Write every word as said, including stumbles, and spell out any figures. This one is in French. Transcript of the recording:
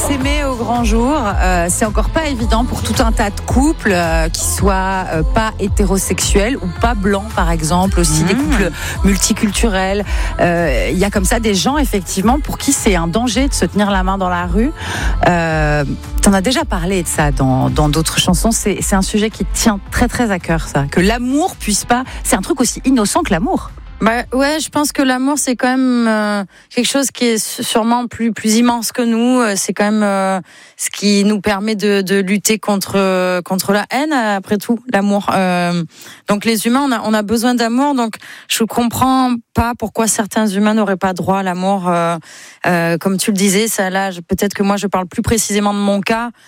S'aimer au grand jour, euh, c'est encore pas évident pour tout un tas de couples euh, qui soient euh, pas hétérosexuels ou pas blancs, par exemple, aussi mmh. des couples multiculturels. Il euh, y a comme ça des gens, effectivement, pour qui c'est un danger de se tenir la main dans la rue. Euh, T'en as déjà parlé de ça dans, dans d'autres chansons. C'est, c'est un sujet qui te tient très très à cœur, ça. Que l'amour puisse pas... C'est un truc aussi innocent que l'amour. Bah ouais, je pense que l'amour c'est quand même euh, quelque chose qui est sûrement plus plus immense que nous. C'est quand même euh, ce qui nous permet de de lutter contre euh, contre la haine. Après tout, l'amour. Euh, donc les humains, on a on a besoin d'amour. Donc je comprends pas pourquoi certains humains n'auraient pas droit à l'amour. Euh, euh, comme tu le disais, ça là, peut-être que moi je parle plus précisément de mon cas.